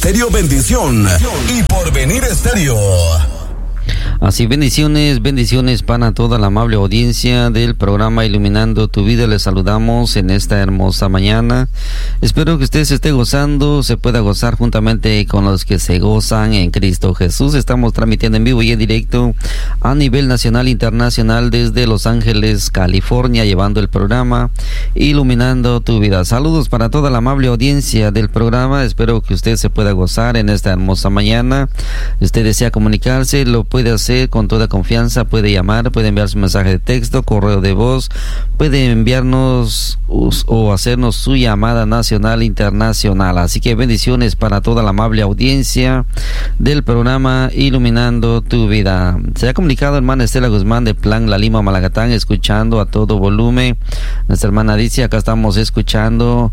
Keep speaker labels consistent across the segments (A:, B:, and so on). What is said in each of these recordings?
A: Ministerio Bendición y Porvenir Estéreo.
B: Así, bendiciones para toda la amable audiencia del programa Iluminando tu Vida. Les saludamos en esta hermosa mañana. Espero que usted se esté gozando, se pueda gozar juntamente con los que se gozan en Cristo Jesús. Estamos transmitiendo en vivo y en directo a nivel nacional e internacional desde Los Ángeles, California, llevando el programa Iluminando tu Vida. Saludos para toda la amable audiencia del programa. Espero que usted se pueda gozar en esta hermosa mañana. Si usted desea comunicarse, lo puede hacer con toda confianza. Puede llamar, puede enviar su mensaje de texto, correo de voz, puede enviarnos o hacernos su llamada nacional e internacional. Así que bendiciones para toda la amable audiencia del programa Iluminando tu Vida. Se ha comunicado hermana Estela Guzmán de Plan La Lima, Malagatán, escuchando a todo volumen. Nuestra hermana dice, acá estamos escuchando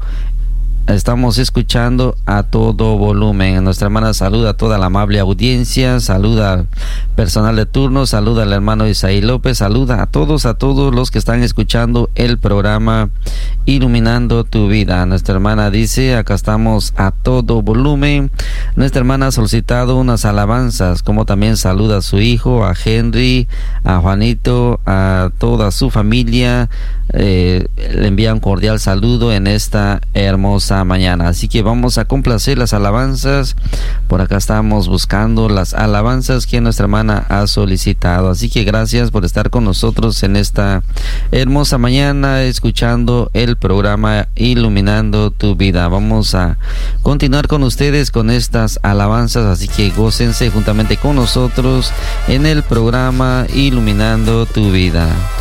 B: a todo volumen. Nuestra hermana saluda a toda la amable audiencia, saluda al personal de turno, saluda al hermano Isaí López, saluda a todos los que están escuchando el programa Iluminando tu Vida. Nuestra hermana dice, acá estamos a todo volumen. Nuestra hermana ha solicitado unas alabanzas, como también saluda a su hijo, a Henry, a Juanito, a toda su familia. Le envía un cordial saludo en esta hermosa mañana. Así que vamos a complacer las alabanzas. Por acá estamos buscando las alabanzas que nuestra hermana ha solicitado. Así que gracias por estar con nosotros en esta hermosa mañana, escuchando el programa Iluminando tu Vida. Vamos a continuar con ustedes con estas alabanzas, así que gócense juntamente con nosotros en el programa Iluminando tu Vida.